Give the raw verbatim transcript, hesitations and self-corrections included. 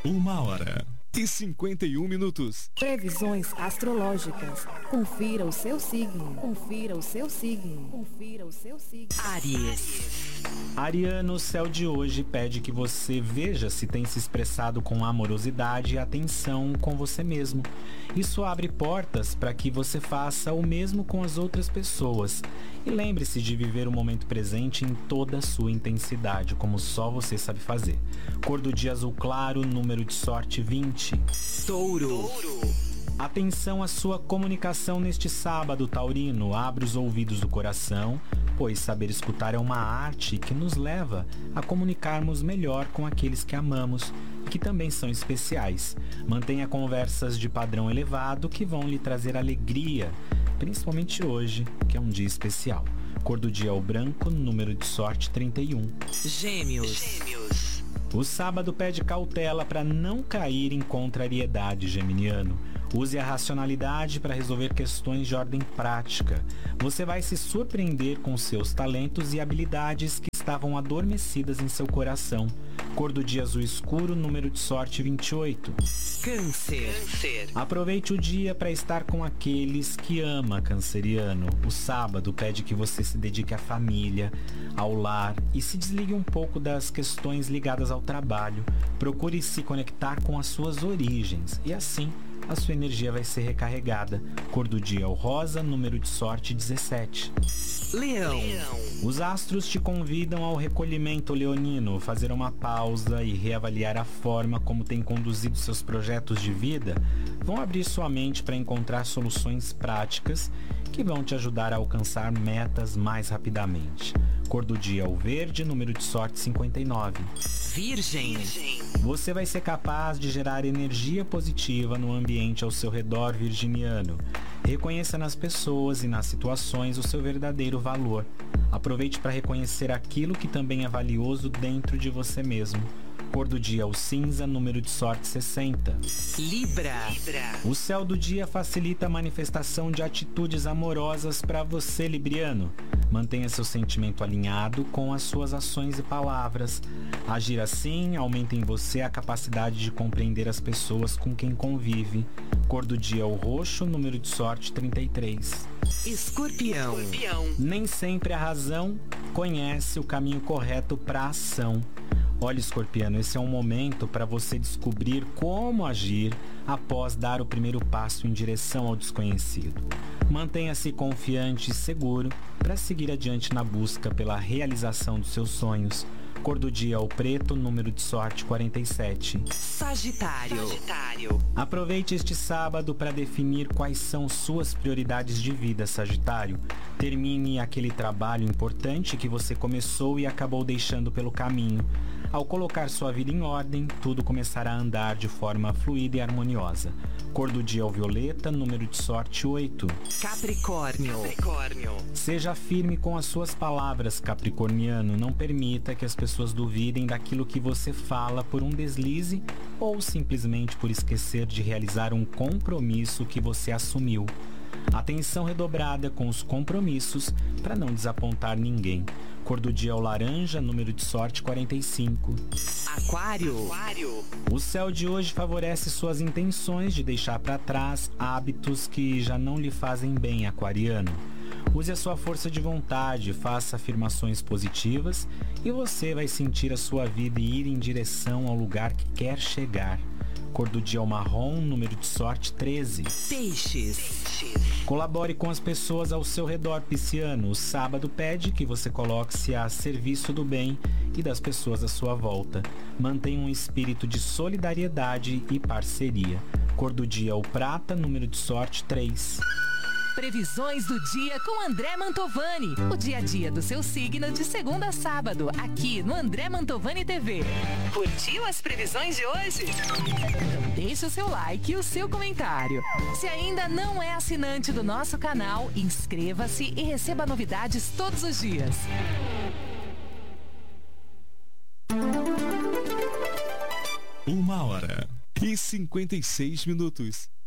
Uma hora e cinquenta e um minutos. Previsões astrológicas. Confira o seu signo. Confira o seu signo. Confira o seu signo. Áries. Ariano, o céu de hoje pede que você veja se tem se expressado com amorosidade e atenção com você mesmo. Isso abre portas para que você faça o mesmo com as outras pessoas. E lembre-se de viver o momento presente em toda a sua intensidade, como só você sabe fazer. Cor do dia azul claro, número de sorte vinte. Touro. Atenção à sua comunicação neste sábado, taurino. Abre os ouvidos do coração, pois saber escutar é uma arte que nos leva a comunicarmos melhor com aqueles que amamos e que também são especiais. Mantenha conversas de padrão elevado que vão lhe trazer alegria, principalmente hoje, que é um dia especial. Cor do dia é o branco, número de sorte trinta e um. Gêmeos. Gêmeos. O sábado pede cautela para não cair em contrariedade, geminiano. Use a racionalidade para resolver questões de ordem prática. Você vai se surpreender com seus talentos e habilidades que estavam adormecidas em seu coração. Cor do dia azul escuro, número de sorte vinte e oito. Câncer. Câncer. Aproveite o dia para estar com aqueles que ama, canceriano. O sábado pede que você se dedique à família, ao lar e se desligue um pouco das questões ligadas ao trabalho. Procure se conectar com as suas origens e assim a sua energia vai ser recarregada. Cor do dia é o rosa, número de sorte dezessete. Leão. Os astros te convidam ao recolhimento leonino, fazer uma pausa e reavaliar a forma como tem conduzido seus projetos de vida. Vão abrir sua mente para encontrar soluções práticas que vão te ajudar a alcançar metas mais rapidamente. Cor do dia é o verde, número de sorte cinquenta e nove. Virgem. Você vai ser capaz de gerar energia positiva no ambiente ao seu redor, virginiano. Reconheça nas pessoas e nas situações o seu verdadeiro valor. Aproveite para reconhecer aquilo que também é valioso dentro de você mesmo. Cor do dia é o cinza, número de sorte sessenta. Libra. Libra. O céu do dia facilita a manifestação de atitudes amorosas para você, libriano. Mantenha seu sentimento alinhado com as suas ações e palavras. Agir assim aumenta em você a capacidade de compreender as pessoas com quem convive. Cor do dia é o roxo, número de sorte trinta e três. Escorpião. Escorpião. Nem sempre a razão conhece o caminho correto para a ação. Olha, escorpiano, esse é um momento para você descobrir como agir após dar o primeiro passo em direção ao desconhecido. Mantenha-se confiante e seguro para seguir adiante na busca pela realização dos seus sonhos. Cor do dia é o preto, número de sorte quarenta e sete. Sagitário. Sagitário. Aproveite este sábado para definir quais são suas prioridades de vida, Sagitário. Termine aquele trabalho importante que você começou e acabou deixando pelo caminho. Ao colocar sua vida em ordem, tudo começará a andar de forma fluida e harmoniosa. Cor do dia é o violeta, número de sorte oito. Capricórnio. Capricórnio. Seja firme com as suas palavras, capricorniano. Não permita que as pessoas duvidem daquilo que você fala por um deslize ou simplesmente por esquecer de realizar um compromisso que você assumiu. Atenção redobrada com os compromissos para não desapontar ninguém. Cor do dia é o laranja, número de sorte quarenta e cinco. Aquário. Aquário. O céu de hoje favorece suas intenções de deixar para trás hábitos que já não lhe fazem bem, aquariano. Use a sua força de vontade, faça afirmações positivas e você vai sentir a sua vida ir em direção ao lugar que quer chegar. Cor do dia é o marrom, número de sorte treze. Peixes. Colabore com as pessoas ao seu redor, pisciano. O sábado pede que você coloque-se a serviço do bem e das pessoas à sua volta. Mantenha um espírito de solidariedade e parceria. Cor do dia é o prata, número de sorte três. Previsões do dia com André Mantovani. O dia a dia do seu signo de segunda a sábado, aqui no André Mantovani T V. Curtiu as previsões de hoje? Então deixe o seu like e o seu comentário. Se ainda não é assinante do nosso canal, inscreva-se e receba novidades todos os dias. Uma hora e cinquenta e seis minutos.